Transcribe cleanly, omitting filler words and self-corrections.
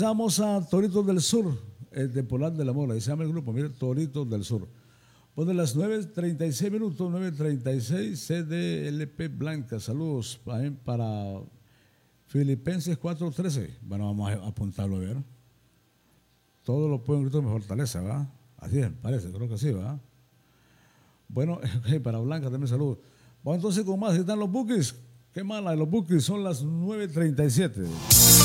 pasamos a Toritos del Sur, el de Polar de la Mora, ahí se llama el grupo, mire, Toritos del Sur. Pues de las 9:36 minutos, 9:36, CDLP Blanca, saludos para Filipenses 4:13. Bueno, vamos a apuntarlo a ver. Todo lo puedo en Cristo me fortalece, ¿va? Así es, parece, creo que sí, ¿va? Bueno, para Blanca también saludos. Vamos entonces con más, están los bookies. Qué mala, los bookies son las 9:37.